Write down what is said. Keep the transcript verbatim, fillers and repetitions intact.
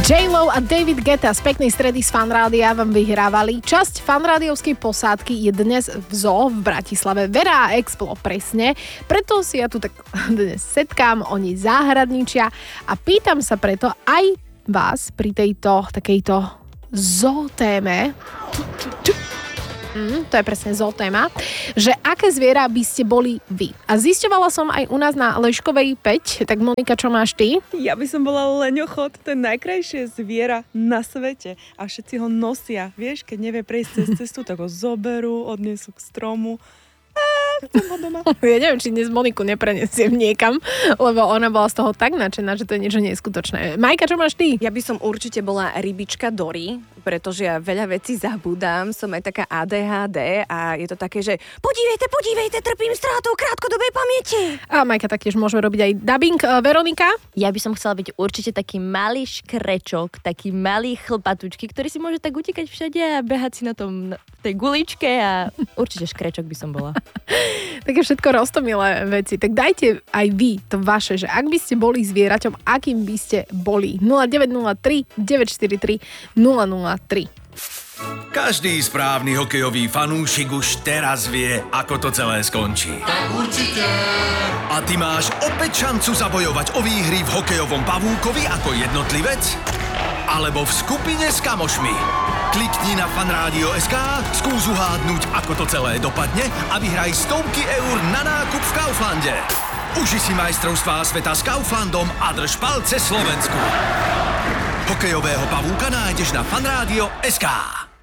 J-Lo a David Guetta z peknej stredy z Fanrádia vám vyhrávali. Časť fanrádiovskej posádky je dnes v zoo v Bratislave. Vera a Explo presne. Preto si ja tu tak dnes setkám, oni záhradničia a pýtam sa preto aj vás pri tejto takejto zoo téme. Mm, to je presne zootéma, že aké zviera by ste boli vy. A zisťovala som aj u nás na Leškovej päť, tak Monika, čo máš ty? Ja by som bola leňochod, to je najkrajšie zviera na svete a všetci ho nosia. Vieš, keď nevie prejsť cez cestu, tak ho zoberú, odnesú k stromu. Chcem ho doma. Ja neviem, či dnes Moniku neprenesiem niekam, lebo ona bola z toho tak nadšená, že to je niečo neskutočné. Majka, čo máš ty? Ja by som určite bola rybička Dory, pretože ja veľa vecí zabúdam, som aj taká á dé há dé a je to také, že podívejte, podívejte, trpím strátou krátkodobej pamäti. A Majka, taktiež môžeme robiť aj dubbing. Veronika? Ja by som chcela byť určite taký malý škrečok, taký malý chlpatučky, ktorý si môže tak utekať všade a behať si na tom na tej guličke a určite škrečok by som bola. Také všetko roztomilé veci. Tak dajte aj vy to vaše, že ak by ste boli zvieraťom, akým by ste boli. nula deväť nula tri deväť štyri tri nula nula tri. Každý správny hokejový fanúšik už teraz vie, ako to celé skončí. Tak určite. A ty máš opäť šancu zabojovať o výhry v hokejovom pavúkovi ako jednotlivec alebo v skupine s kamošmi. Klikni na fanradio bodka es ká, skús uhádnuť, ako to celé dopadne a vyhraj stovky eur na nákup v Kauflande. Uži si majstrovstvá sveta s Kauflandom a drž palce Slovensku. Hokejového pavúka nájdeš na fanradio bodka es ká.